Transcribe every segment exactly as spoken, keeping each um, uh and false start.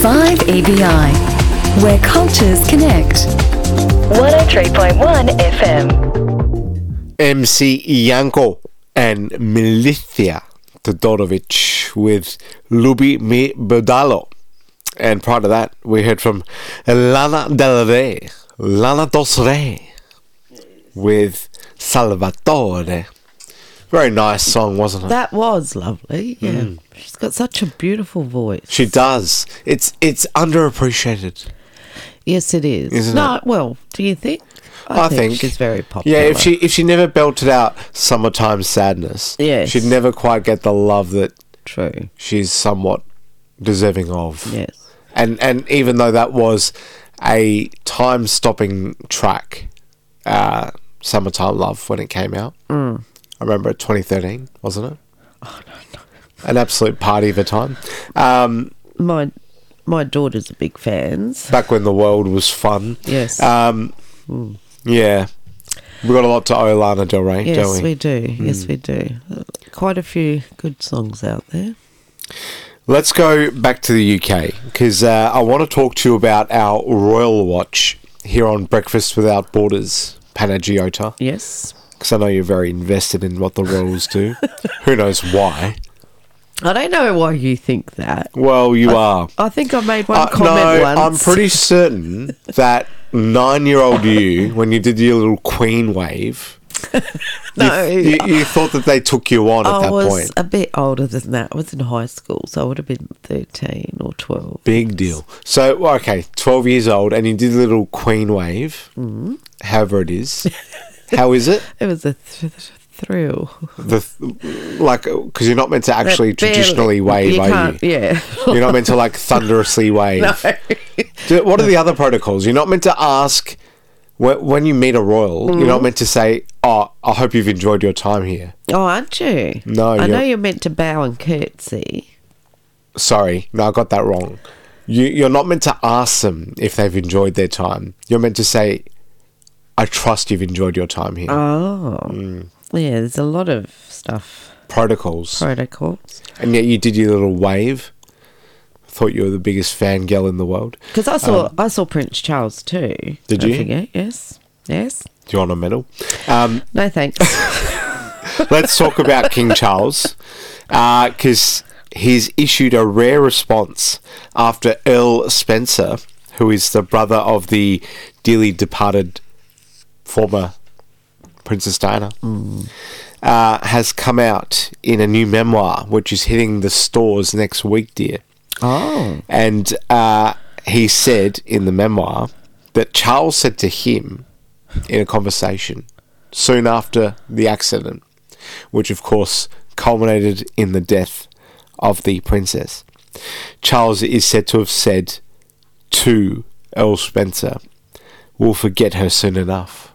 five E B I, where cultures connect. one oh three point one F M. M C Janko and Milicia Todorovic with Lubi Mi Bodalo. And prior to that, we heard from Lana Del Rey, Lana Dos Rey, with Salvatore. Very nice song, wasn't it? That was lovely, yeah. Mm. She's got such a beautiful voice. She does. It's it's underappreciated. Yes, it is. Isn't no, it? Well, do you think? I, I think, think she's very popular. Yeah, if she if she never belted out Summertime Sadness, yes. she'd never quite get the love that True. she's somewhat deserving of. Yes. And and even though that was a time-stopping track, uh, Summertime Love, when it came out, mm. I remember it twenty thirteen, wasn't it? Oh, no, no. An absolute party of a time. Um, my my daughters are big fans. Back when the world was fun. Yes. Um, mm. Yeah. We've got a lot to owe Lana Del Rey, yes, don't we? we do. Mm. Yes, we do. Quite a few good songs out there. Let's go back to the U K, because uh, I want to talk to you about our Royal Watch here on Breakfast Without Borders, Panagiota. Yes. Because I know you're very invested in what the Royals do. Who knows why? I don't know why you think that. Well, you I, are. I think I made one uh, comment no, once. I'm pretty certain that nine-year-old you, when you did your little Queen wave, no, you, you, you thought that they took you on at I that was point. a bit older than that. I was in high school, so I would have been thirteen or twelve. Big deal. So, well, okay, twelve years old, and you did a little Queen wave, mm. however it is. How is it? It was a th- thrill. The th- like, because you're not meant to actually That barely- traditionally wave, you are can't, you? Yeah. You're not meant to like thunderously wave. No. Do, what are the other protocols? You're not meant to ask wh- when you meet a royal. Mm. You're not meant to say, "Oh, I hope you've enjoyed your time here." Oh, aren't you? No, I you're- know you're meant to bow and curtsy. Sorry, no, I got that wrong. You, you're not meant to ask them if they've enjoyed their time. You're meant to say, "I trust you've enjoyed your time here." Oh, Mm. yeah. There's a lot of stuff. Protocols. Protocols. And yet you did your little wave. Thought you were the biggest fangirl in the world. Because I saw Um, I saw Prince Charles too. Did Don't you? forget. Yes. Yes. Do you want a medal? Um, No thanks. let's talk about King Charles, because uh, he's issued a rare response after Earl Spencer, who is the brother of the dearly departed former Princess Diana, mm. uh, has come out in a new memoir, which is hitting the stores next week, dear. Oh. And uh, he said in the memoir that Charles said to him in a conversation soon after the accident, which of course culminated in the death of the princess, Charles is said to have said to Earl Spencer, "We'll forget her soon enough."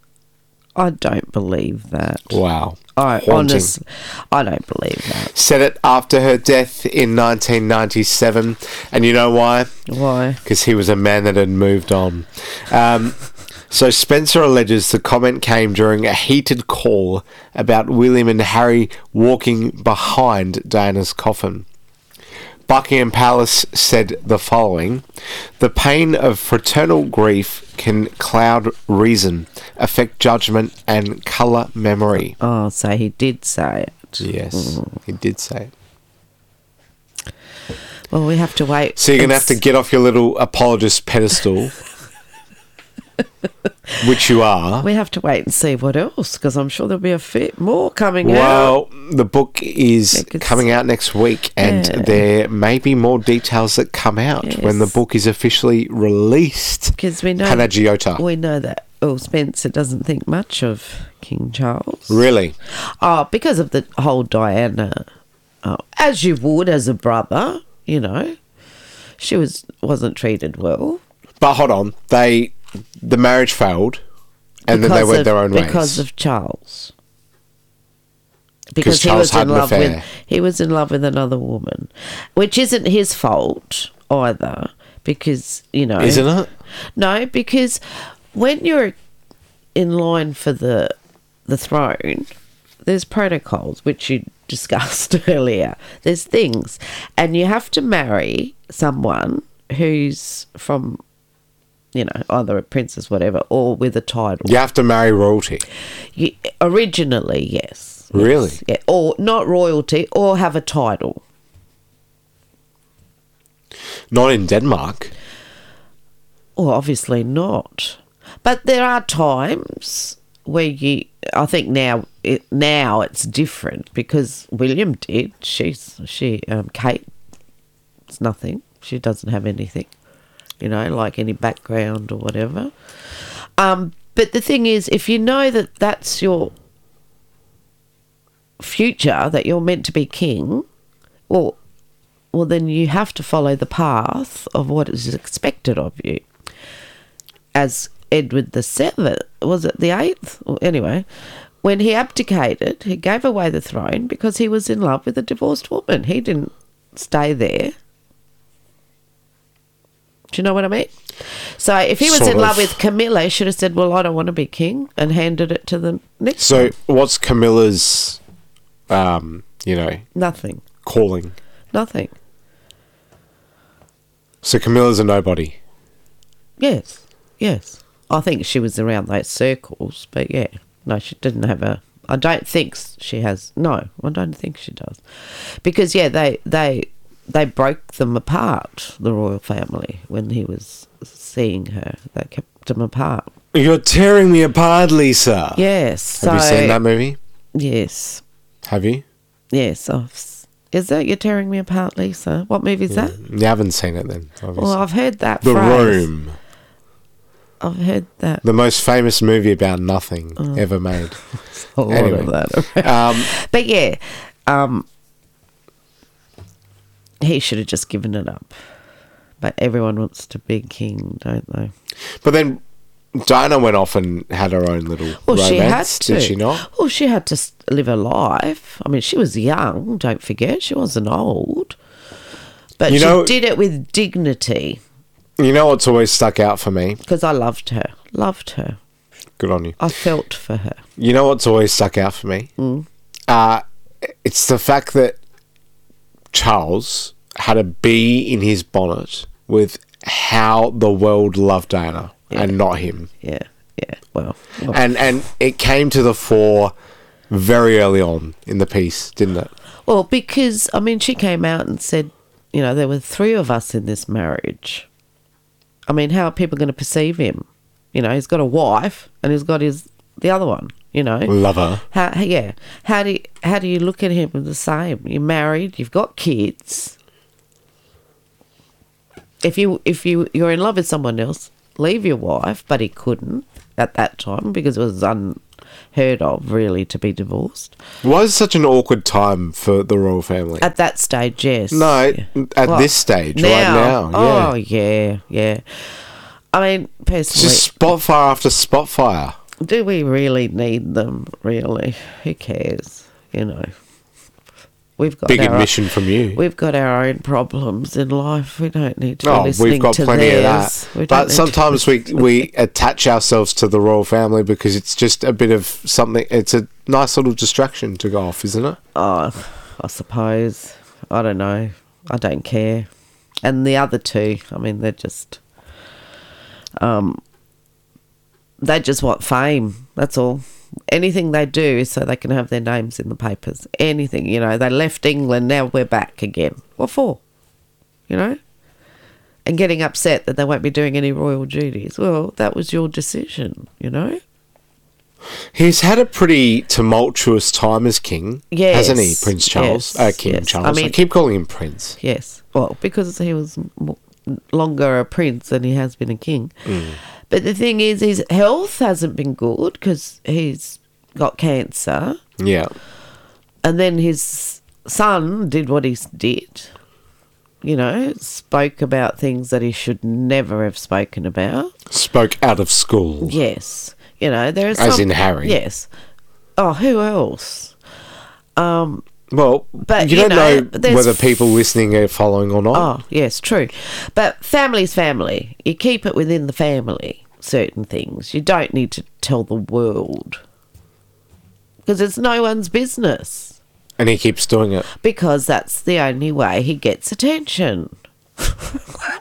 I don't believe that. Wow. I Haunting. honestly, I don't believe that. Said it after her death in nineteen ninety-seven. And you know why? Why? Because he was a man that had moved on. Um, so Spencer alleges the comment came during a heated call about William and Harry walking behind Diana's coffin. Buckingham Palace said the following: "The pain of fraternal grief can cloud reason, affect judgment, and colour memory." Oh, so he did say it. Yes, mm. he did say it. Well, we have to wait. So you're going to have to get off your little apologist pedestal, which you are. We have to wait and see what else, because I'm sure there'll be a bit more coming well, out. Well, the book is coming out next week, and yeah. there may be more details that come out yes. when the book is officially released. Because we know, Panagiota. we know that Earl Spencer doesn't think much of King Charles. Really? Oh, because of the whole Diana, oh, as you would as a brother, you know, she was wasn't treated well. But hold on, they the marriage failed, and because then they went of, their own ways because of Charles. Because he Charles was had in an love affair. with he was in love with another woman, which isn't his fault either. Because you know, isn't it? No, because when you're in line for the the throne, there's protocols which you discussed earlier. There's things, and you have to marry someone who's from, you know, either a princess, whatever, or with a title. You have to marry royalty. You, originally, yes. Really? Yes, yeah. Or not royalty, or have a title. Not in Denmark. Well, obviously not. But there are times where you, I think now, it, now it's different because William did. She's she um, Kate. It's nothing. She doesn't have anything, you know, like any background or whatever. Um, but the thing is, if you know that that's your future, that you're meant to be king, well, well, then you have to follow the path of what is expected of you. As Edward the Seventh, was it the Eighth? Well, anyway, when he abdicated, he gave away the throne because he was in love with a divorced woman. He didn't stay there. Do you know what I mean? So if he was Sort in of. love with Camilla, he should have said, well, I don't want to be king, and handed it to the next So one. what's Camilla's, um, you know, Nothing. calling? Nothing. So Camilla's a nobody. Yes. Yes. I think she was around those circles, but yeah. No, she didn't have a... I don't think she has... No, I don't think she does. Because, yeah, they they they broke them apart, the royal family, when he was seeing her. They kept them apart. You're tearing me apart, Lisa. Yes. Have so, you seen that movie? Yes. Have you? Yes. I've, s- is that You're Tearing Me Apart, Lisa? What movie is that? You haven't seen it then, obviously. Well, I've heard that The phrase. Room. I've heard that. The most famous movie about nothing Oh. ever made. A lot Anyway. of that. Um, But yeah, um, he should have just given it up. But everyone wants to be king, don't they? but then Diana went off and had her own little Well, romance, she had to. did she not? Well, she had to s- live her life. I mean, she was young, don't forget. She wasn't old. But You she know- did it with dignity You know what's always stuck out for me? because I loved her. Loved her. Good on you. I felt for her. You know what's always stuck out for me? Mm. Uh, it's the fact that Charles had a bee in his bonnet with how the world loved Diana and not him. Yeah, yeah. Well, well And and it came to the fore very early on in the piece, didn't it? Well, because, I mean, she came out and said, you know, there were three of us in this marriage. I mean, how are people going to perceive him? You know, he's got a wife and he's got his the other one, you know. Lover. How, yeah. How do you, how do you look at him the same? You're married, you've got kids. If you if you you're in love with someone else, leave your wife, but he couldn't at that time because it was unheard of, really, to be divorced. Why is it such an awkward time for the royal family? At that stage, yes. No, Yeah. at Well, this stage, right now. Yeah. Oh, yeah, yeah. I mean, It's personally, just spot fire after spot fire. do we really need them, really? Who cares, you know? We've got Big our, admission from you. We've got our own problems in life. We don't need to be Oh, listening we've got to plenty theirs. of We that. don't But need to sometimes we listen to we attach ourselves to the royal family because it's just a bit of something. It's a nice little distraction to go off, isn't it? Oh, I suppose. I don't know. I don't care. And the other two, I mean, they're just, um, they just want fame. That's all. Anything they do is so they can have their names in the papers. Anything, you know. They left England, now we're back again. What for? You know? And getting upset that they won't be doing any royal duties. Well, that was your decision, you know? He's had a pretty tumultuous time as king, Yes, hasn't he, Prince Charles? yes, uh, King yes. Charles. I I, mean- keep calling him Prince. Yes. Well, because he was m- longer a prince than he has been a king. But the thing is, his health hasn't been good because he's got cancer. Yeah. And then his son did what he s- did. You know, spoke about things that he should never have spoken about. Spoke out of school. Yes. You know, there is As some- in Harry. Yes. Oh, who else? Um, Well, But, you you don't know, know, there's whether f- people listening are following or not. Oh, yes, true. But family's family. You keep it within the family, certain things. You don't need to tell the world. Because it's no one's business. And he keeps doing it. Because that's the only way he gets attention.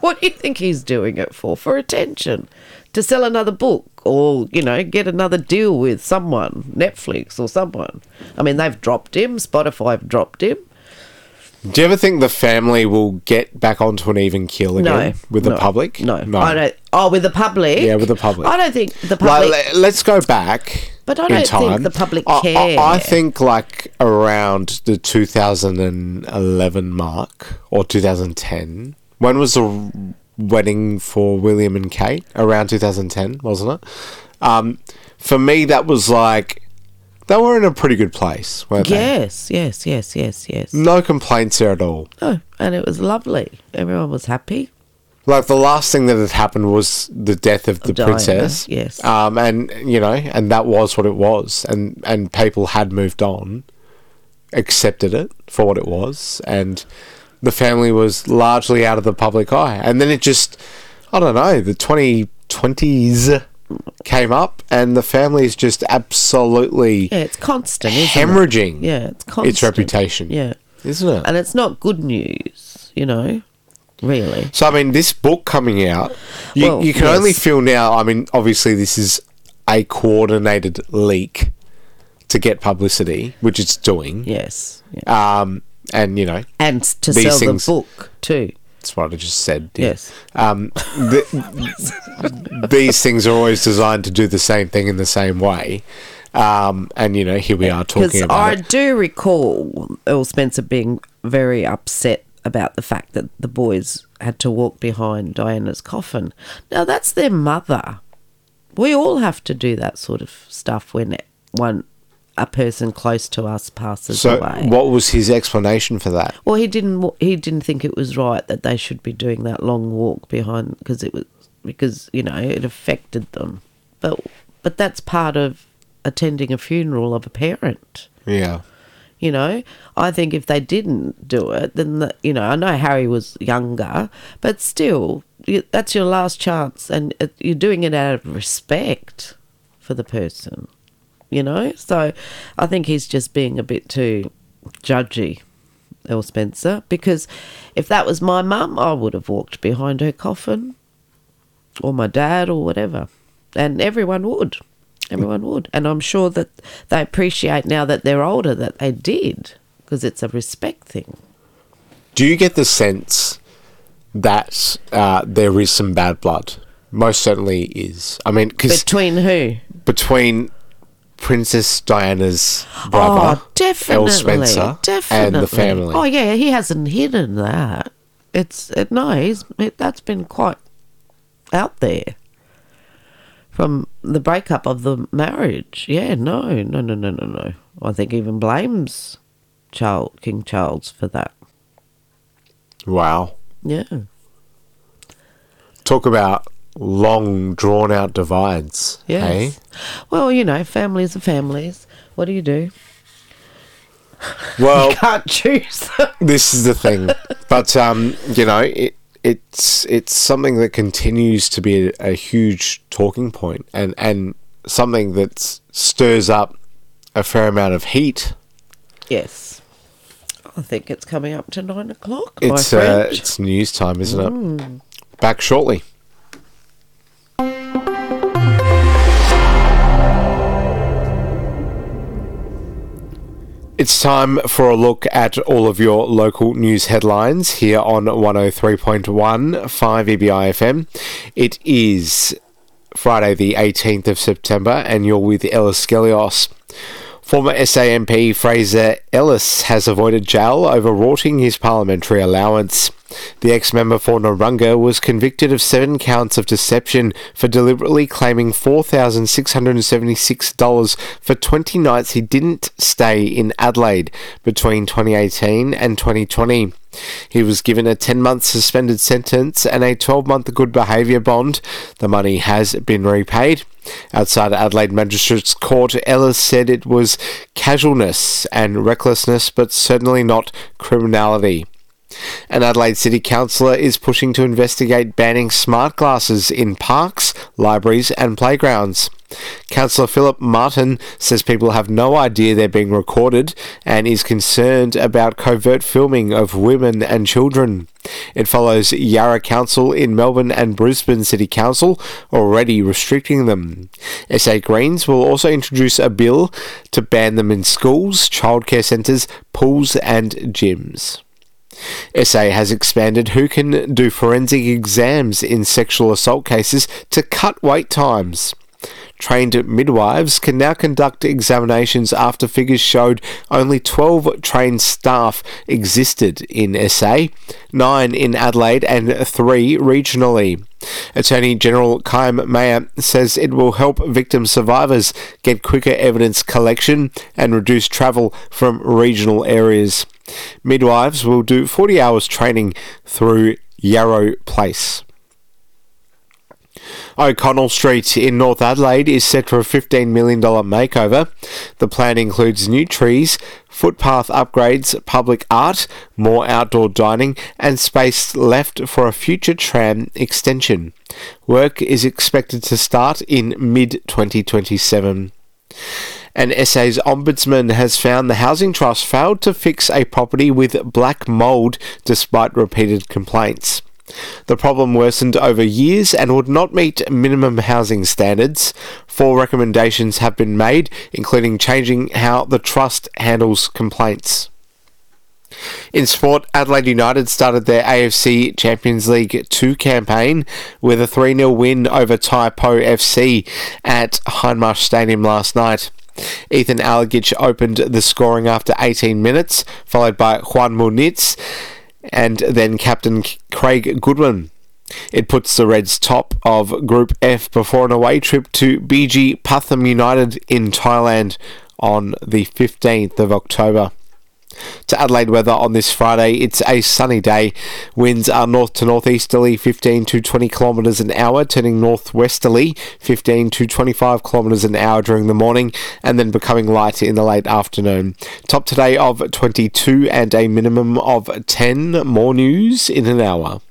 What do you think he's doing it for? For attention. To sell another book or, you know, get another deal with someone, Netflix or someone. I mean, they've dropped him. Spotify have dropped him. Do you ever think the family will get back onto an even keel again No. with no, the public? No. no. I don't. Oh, with the public? Yeah, with the public. I don't think the Like, public... le- let's go back. But I in don't think time. the public I- I, care. I think like around the two thousand eleven mark or two thousand ten. When was the wedding for William and Kate? Around two thousand ten, wasn't it? Um, for me, that was like they were in a pretty good place, weren't they? Yes, yes, yes, yes, yes. No complaints there at all. Oh, and it was lovely. Everyone was happy. Like the last thing that had happened was the death of the Diana, princess. yes. Um, and you know, and that was what it was, and and people had moved on, accepted it for what it was, and the family was largely out of the public eye. And then it just, I don't know, the twenty twenties came up, and the family is just absolutely Yeah, it's constant, isn't hemorrhaging. it? Yeah, it's constant. its reputation. Yeah. Isn't it? And it's not good news, you know, really. So, I mean, this book coming out, you, Well, you can yes. only feel now, I mean, obviously this is a coordinated leak to get publicity, which it's doing. Yes. Yeah. Um, and, you know, And to these sell things- the book, too. that's what I just said. yeah. Yes. Um, the, these things are always designed to do the same thing in the same way. Um, and, you know, here we are talking Because about I it. do recall Earl Spencer being very upset about the fact that the boys had to walk behind Diana's coffin. Now, that's their mother. We all have to do that sort of stuff when one a person close to us passes So, away. what was his explanation for that? Well, he didn't. wa- He didn't think it was right that they should be doing that long walk behind because it was because you know it affected them. But but that's part of attending a funeral of a parent. Yeah. You know, I think if they didn't do it, then the, you know I know Harry was younger, but still, you, that's your last chance, and it, you're doing it out of respect for the person. You know, so I think he's just being a bit too judgy, Earl Spencer, because if that was my mum, I would have walked behind her coffin, or my dad, or whatever, and everyone would. Everyone would. And I'm sure that they appreciate now that they're older that they did, because it's a respect thing. Do you get the sense that uh, there is some bad blood? Most certainly is. I mean, because Between who? between Princess Diana's brother, Oh, definitely. Elle Spencer, definitely. and the family. Oh, yeah, he hasn't hidden that. It's, it, no, he's, it, that's been quite out there. From the breakup of the marriage. Yeah, no, no, no, no, no, no. I think even blames Charles, King Charles for that. Wow. Yeah. Talk about long, drawn-out divides. Yes. Hey? Well, you know, families are families. What do you do? Well, Can't choose. this is the thing. But, um, you know, it, it's it's something that continues to be a, a huge talking point and, and something that stirs up a fair amount of heat. Yes. I think it's coming up to nine o'clock, my It's, uh, friend. it's news time, isn't it? Mm. Back shortly. It's time for a look at all of your local news headlines here on one oh three point one five E B I F M. It is Friday the eighteenth of September and you're with Ellis Skelios. Former S A M P Fraser Ellis has avoided jail over rorting his parliamentary allowance. The ex-member for Narunga was convicted of seven counts of deception for deliberately claiming four thousand six hundred seventy-six dollars for twenty nights he didn't stay in Adelaide between twenty eighteen and twenty twenty. He was given a ten-month suspended sentence and a twelve-month good behaviour bond. The money has been repaid. Outside Adelaide Magistrates Court, Ellis said it was casualness and recklessness, but certainly not criminality. An Adelaide City councillor is pushing to investigate banning smart glasses in parks, libraries and playgrounds. Councillor Philip Martin says people have no idea they're being recorded and is concerned about covert filming of women and children. It follows Yarra Council in Melbourne and Brisbane City Council already restricting them. S A Greens will also introduce a bill to ban them in schools, childcare centres, pools and gyms. S A has expanded who can do forensic exams in sexual assault cases to cut wait times. Trained midwives can now conduct examinations after figures showed only twelve trained staff existed in S A, nine in Adelaide and three regionally. Attorney General Chaim Mayer says it will help victim survivors get quicker evidence collection and reduce travel from regional areas. Midwives will do forty hours training through Yarrow Place. O'Connell Street in North Adelaide is set for a fifteen million dollars makeover. The plan includes new trees, footpath upgrades, public art, more outdoor dining and space left for a future tram extension. Work is expected to start in mid twenty twenty-seven. And S A's Ombudsman has found the Housing Trust failed to fix a property with black mould despite repeated complaints. The problem worsened over years and would not meet minimum housing standards. Four recommendations have been made, including changing how the trust handles complaints. In sport, Adelaide United started their A F C Champions League two campaign with a three nil win over Taipo F C at Hindmarsh Stadium last night. Ethan Alagic opened the scoring after eighteen minutes, followed by Juan Muniz and then captain Craig Goodwin. It puts the Reds top of Group F before an away trip to B G Pathum United in Thailand on the fifteenth of October. To Adelaide weather on this Friday, it's a sunny day. Winds are north to northeasterly fifteen to twenty kilometres an hour, turning northwesterly fifteen to twenty-five kilometres an hour during the morning, and then becoming light in the late afternoon. Top today of twenty-two and a minimum of ten. More news in an hour.